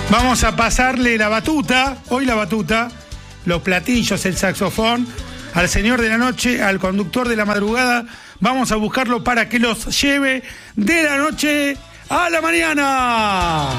Vamos a pasarle la batuta, hoy la batuta, los platillos, el saxofón, al señor de la noche, al conductor de la madrugada. Vamos a buscarlo para que los lleve de la noche a la mañana.